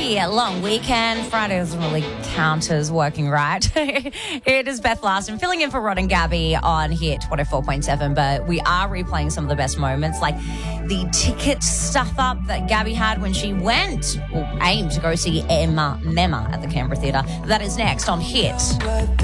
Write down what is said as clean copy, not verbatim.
Friday, long weekend. Friday doesn't really count as working, right? It is Beth Larson filling in for Rod and Gabby on Hit 104.7, but we are replaying some of the best moments, like the ticket stuff up that Gabby had when she aimed to go see Emma Memma at the Canberra Theatre. That is next on Hit.